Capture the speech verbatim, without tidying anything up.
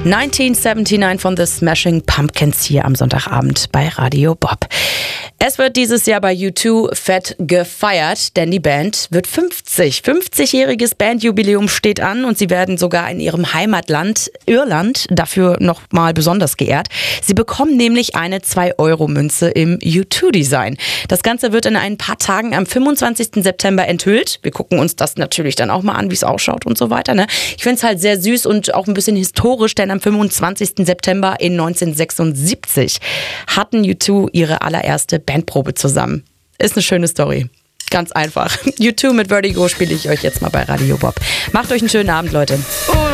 neunzehnhundertneunundsiebzig von The Smashing Pumpkins hier am Sonntagabend bei Radio Bob. Es wird dieses Jahr bei U zwei fett gefeiert, denn die Band wird fünfzig. fünfzigjähriges Bandjubiläum steht an und sie werden sogar in ihrem Heimatland Irland dafür nochmal besonders geehrt. Sie bekommen nämlich eine zwei Euro Münze im U zwei Design. Das Ganze wird in ein paar Tagen am fünfundzwanzigsten September enthüllt. Wir gucken uns das natürlich dann auch mal an, wie es ausschaut und so weiter. Ne? Ich finde es halt sehr süß und auch ein bisschen historisch, denn am fünfundzwanzigsten September in neunzehnhundertsechsundsiebzig hatten U zwei ihre allererste Bandprobe zusammen. Ist eine schöne Story. Ganz einfach. U zwei mit Vertigo spiele ich euch jetzt mal bei Radio Bob. Macht euch einen schönen Abend, Leute.